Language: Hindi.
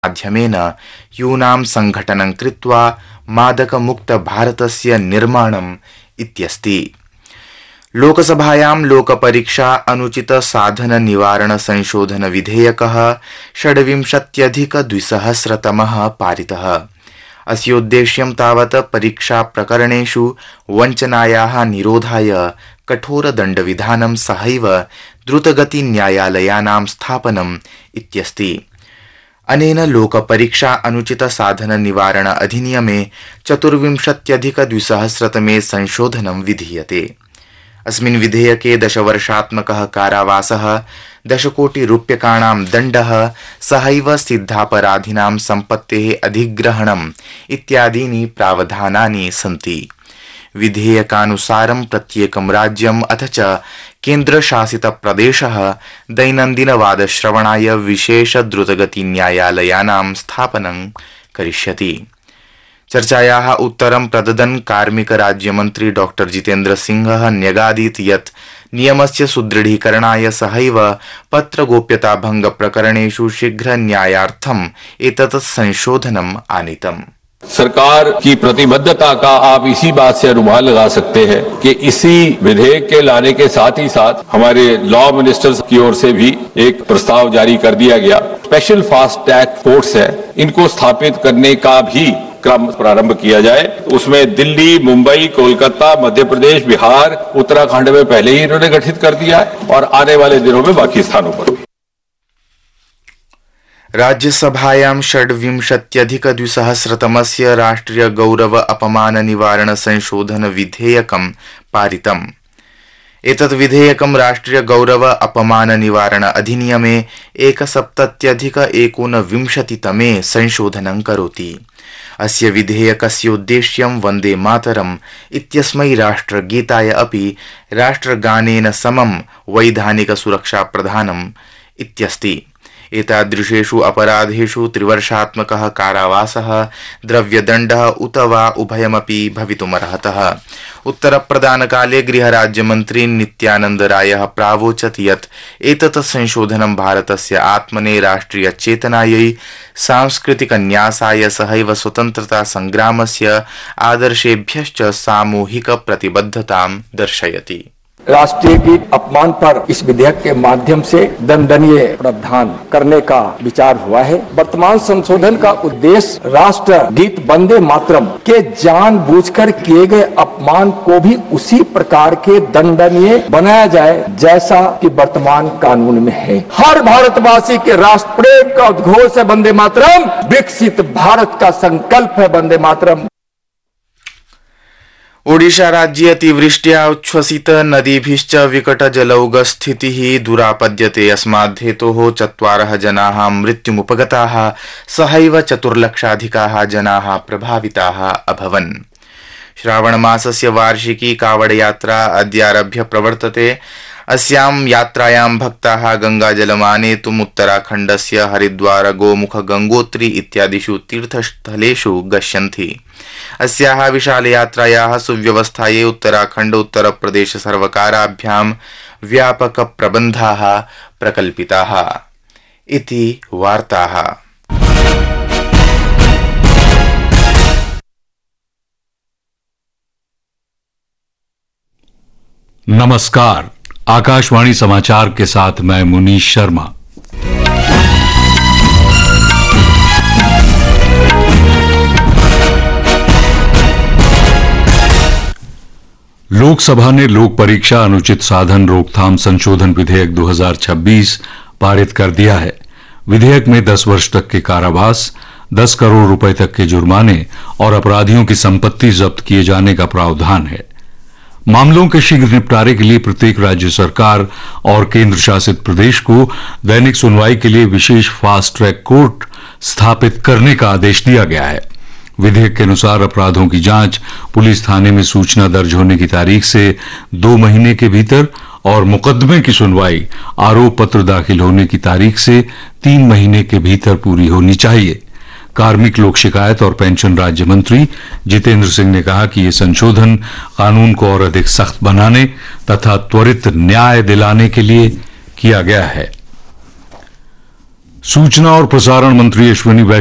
माध्यमेन यूनां संघटनं कृत्वा मादकमुक्तभारतस्य निर्माणम् इत्यस्ति। लोकसभायां लोकपरीक्षा अनुचित साधन निवारण संशोधन विधेयकः 26+2000तमः पारितः। अस्योद्देश्यं तावत् परीक्षा प्रकरणेषु वञ्चनायाः निरोधाय कठोरदण्डविधानं सहैव द्रुतगति न्यायालयानां स्थापनम् इत्यस्ति। अनेन लोकपरीक्षा अनुचित साधन निवारण अधिनियमे 24+2000तमे संशोधनं विधीयते। अस्मिन् विधेयके 10 वर्षात्मकः कारावासः, 10 कोटि रूप्यकाणां दण्डः सहैव सिद्धापराधिनां सम्पत्तेः अधिग्रहणम् इत्यादीनि प्रावधानानि सन्ति। विधेयकानुसारं प्रत्येकं राज्यम् अथ च केन्द्रशासितप्रदेशः दैनन्दिनवादश्रवणाय विशेष द्रुतगति न्यायालयानां स्थापनं करिष्यति। चर्चायाः उत्तरं प्रददन् कार्मिक राज्यमन्त्री डॉ जितेन्द्र सिंहः न्यगादीत् यत् नियमस्य सुदृढीकरणाय सहैव पत्रगोप्यता भंग प्रकरणेषु शीघ्र न्यायार्थम् एतत् संशोधनम् आनीतम्। सरकार की प्रतिबद्धता का आप इसी बात से अनुमान लगा सकते हैं कि इसी विधेयक के लाने के साथ ही साथ हमारे लॉ मिनिस्टर्स की ओर से भी एक प्रस्ताव जारी कर दिया गया। स्पेशल फास्ट ट्रैक कोर्ट्स है, इनको स्थापित करने का भी क्रम प्रारंभ किया जाए। उसमें दिल्ली, मुंबई, कोलकाता, मध्य प्रदेश, बिहार, उत्तराखंड में पहले ही इन्होंने गठित कर दिया है और आने वाले दिनों में बाकी स्थानों पर भी। राज्यसभायां 26+2000तमस्य राष्ट्रिय गौरव अपमान निवारण संशोधन विधेयकं पारितम्। एतत् विधेयकं राष्ट्रिय गौरव अपमान निवारण अधिनियमे 1सप्तत्यधिक-19तमे संशोधनं करोति। अस्य विधेयकस्योद्देश्यं वन्दे मातरम् इत्यस्मै राष्ट्रगीताय अपि राष्ट्रगानेन समं वैधानिक सुरक्षा प्रदानम् इत्यस्ति। एतादृशेषु अपराधेषु 3 वर्षात्मकः कारावासः, द्रव्यदण्डः उत वा उभयमपि भवितुमर्हतः। उत्तरप्रदानकाले गृहराज्यमन्त्री नित्यानन्द रायः प्रावोचत् यत् एतत् संशोधनं भारतस्य आत्मने राष्ट्रियचेतनायै, सांस्कृतिकन्यासाय सहैव स्वतन्त्रता संग्रामस्य आदर्शेभ्यश्च सामूहिक प्रतिबद्धतां दर्शयति। राष्ट्रीय गीत अपमान पर इस विधेयक के माध्यम से दंडनीय प्रावधान करने का विचार हुआ है। वर्तमान संशोधन का उद्देश्य राष्ट्र गीत वंदे मातरम के जानबूझकर किए गए अपमान को भी उसी प्रकार के दंडनीय बनाया जाए जैसा कि वर्तमान कानून में है। हर भारतवासी के राष्ट्र प्रेम का उद्घोष है वंदे मातरम, विकसित भारत का संकल्प है वंदे मातरम। ओडिशा राज्ये अतिवृष्ट्या उच्छ्वसित नदीभिश्च विकटजलौघस्थितिः दुरापद्यते। अस्मात् हेतोः 4 जनाः मृत्युमुपगताः, सहैव 4 लक्षाधिकाः जनाः प्रभाविताः अभवन्। श्रावणमासस्य वार्षिकी कावडयात्रा अद्यारभ्य प्रवर्तते। अस्यां यात्रायां भक्ताः गंगाजलमानेतुम् उत्तराखण्डस्य हरिद्वार, गोमुख, गंगोत्री इत्यादिषु तीर्थस्थलेषु गच्छन्ति। अस्याः विशालयात्रायाः सुव्यवस्थायै उत्तराखण्ड उत्तर प्रदेश सर्वकाराभ्यां व्यापक प्रबन्धाः प्रकल्पिताः इति वार्ताः। नमस्कार, आकाशवाणी समाचार के साथ मैं मुनीश शर्मा। लोकसभा ने लोक परीक्षा अनुचित साधन रोकथाम संशोधन विधेयक 2026 पारित कर दिया है। विधेयक में 10 वर्ष तक के कारावास, 10 करोड़ रुपए तक के जुर्माने और अपराधियों की संपत्ति जब्त किए जाने का प्रावधान है। मामलों के शीघ्र निपटारे के लिए प्रत्येक राज्य सरकार और केंद्र शासित प्रदेश को दैनिक सुनवाई के लिए विशेष फास्ट ट्रैक कोर्ट स्थापित करने का आदेश दिया गया है। विधेयक के अनुसार अपराधों की जांच पुलिस थाने में सूचना दर्ज होने की तारीख से 2 महीने के भीतर और मुकदमे की सुनवाई आरोप पत्र दाखिल होने की तारीख से 3 महीने के भीतर पूरी होनी चाहिए। कार्मिक, लोक शिकायत और पेंशन राज्य मंत्री जितेंद्र सिंह ने कहा कि ये संशोधन कानून को और अधिक सख्त बनाने तथा त्वरित न्याय दिलाने के लिए किया गया है। सूचना और प्रसारण मंत्री अश्विनी